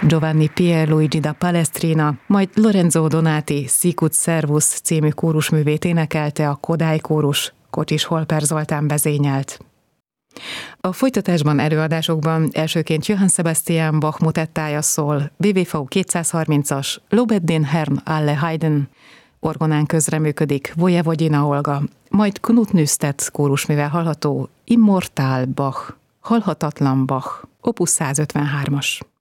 Giovanni Pierluigi da Palestrina, majd Lorenzo Donati Sicut Servus című kórusművét énekelte a Kodály kórus, Kocsis Holper Zoltán vezényelt. A folytatásban előadásokban elsőként Johann Sebastian Bach motettája szól, BWV 230-as Lobet den Herrn alle Heiden, orgonán közreműködik Vojvodina Olga, majd Knut Nystedt kórusművel hallható Immortal Bach, halhatatlan Bach, opus 153-as.